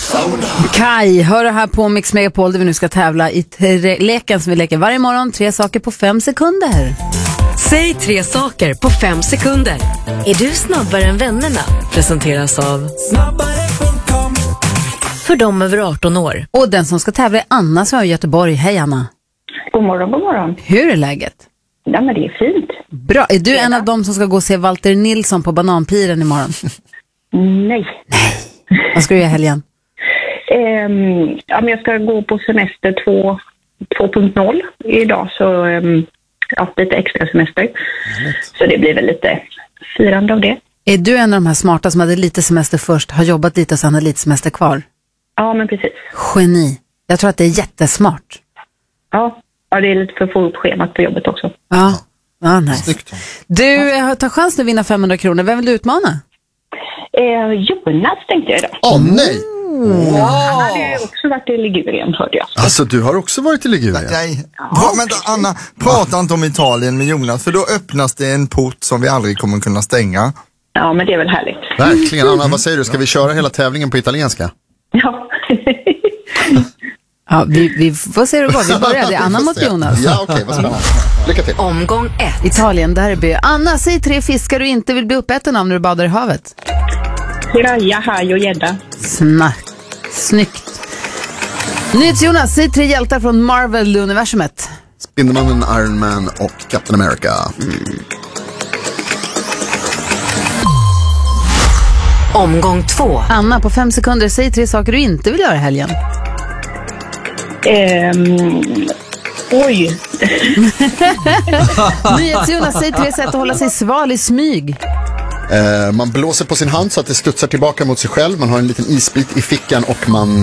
Kai, hör det här på Mix Megapol där vi nu ska tävla i leken som vi leker varje morgon. 3 saker på 5 sekunder. Säg 3 saker på 5 sekunder. Är du snabbare än vännerna? Presenteras av Snabbare.com. För dem över 18 år. Och den som ska tävla är Anna som är i Göteborg. Hej Anna. God morgon, god morgon. Hur är läget? Ja, men det är fint. Bra. Är du en av dem som ska gå och se Walter Nilsson på Bananpiren imorgon? Nej. Vad ska du göra i helgen? Ja, men jag ska gå på semester 2.0 idag, så lite extra semester. Så det blir väl lite firande av det. Är du en av de här smarta som hade lite semester först, har jobbat lite och sen har lite semester kvar? Ja, men precis. Geni. Jag tror att det är jättesmart. Ja, det är lite för att få upp schemat på jobbet också. Ja, nice. Snyggt. Du tar chansen att vinna 500 kronor. Vem vill du utmana? Jonas tänkte jag idag. Nej! Han hade ju också varit i Ligurien, hörde jag. Alltså, du har också varit i Ligurien? Nej. Men Anna, prata inte om Italien med Jonas, för då öppnas det en port som vi aldrig kommer kunna stänga. Ja, men det är väl härligt. Verkligen. Anna, vad säger du? Ska vi köra hela tävlingen på italienska? Ja. Ja, vi får se hur det går. Vi börjar. Det är Anna mot Jonas. Ja, okej, vad spännande. Lycka till. Omgång 1. Italien, derby. Anna, säg 3 fiskar du inte vill bli uppäten av när du badar i havet. Piraja, haj och gädda. Snyggt. Nytt Jonas, säg 3 hjältar från Marvel-universumet. Spindelmannen, Iron Man och Captain America. Omgång 2. Anna, på 5 sekunder, säg 3 saker du inte vill göra i helgen. Oj. Jonas, säg 3 sätt att hålla sig sval i smyg. Man blåser på sin hand så att det studsar tillbaka mot sig själv. Man har en liten isbit i fickan och man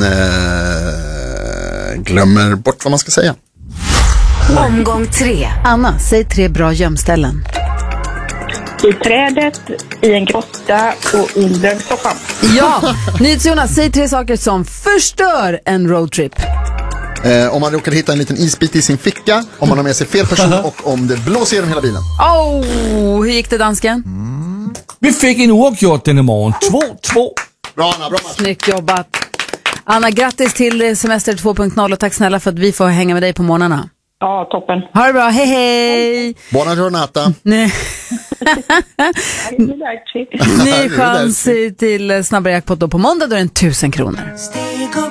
glömmer bort vad man ska säga. Omgång 3. Anna, säg 3 bra gömställen. I trädet, i en grotta och under soffan. Ja, Jonas, säg 3 saker som förstör en roadtrip. Om man råkar hitta en liten isbit i sin ficka, om man har med sig fel person och om det blåser genom hela bilen. Hur gick det, dansken? Vi fick en oavgjort denna morgon. 2-2. Bra, Anna, bra match. Snyggt jobbat. Anna, grattis till semester 2.0 och tack snälla för att vi får hänga med dig på morgnarna. Ja, toppen. Ha det bra, hej hej! Buona giornata. Nej. Ny chans till snabbare jackpot då på måndag, då är det 1000 kronor.